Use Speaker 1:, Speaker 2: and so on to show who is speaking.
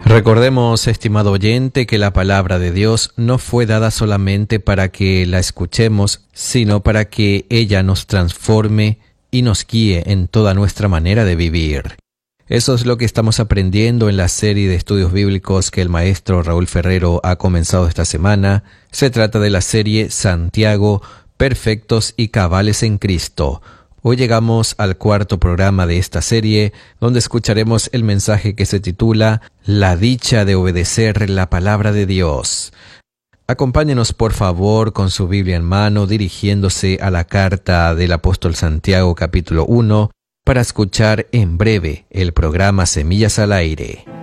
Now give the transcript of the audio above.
Speaker 1: Recordemos, estimado oyente, que la palabra de Dios no fue dada solamente para que la escuchemos, sino para que ella nos transforme y nos guíe en toda nuestra manera de vivir. Eso es lo que estamos aprendiendo en la serie de estudios bíblicos que el maestro Raúl Ferrero ha comenzado esta semana. Se trata de la serie Santiago, Perfectos y Cabales en Cristo. Hoy llegamos al cuarto programa de esta serie, donde escucharemos el mensaje que se titula La dicha de obedecer la palabra de Dios. Acompáñenos por favor con su Biblia en mano, dirigiéndose a la carta del apóstol Santiago capítulo 1, para escuchar en breve el programa Semillas al Aire.